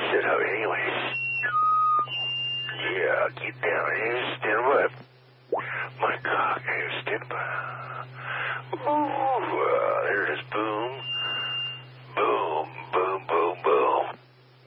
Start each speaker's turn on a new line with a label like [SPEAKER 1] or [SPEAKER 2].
[SPEAKER 1] sit up anyways. Yeah, get down here, stand up. My cock is stand by. Ooh.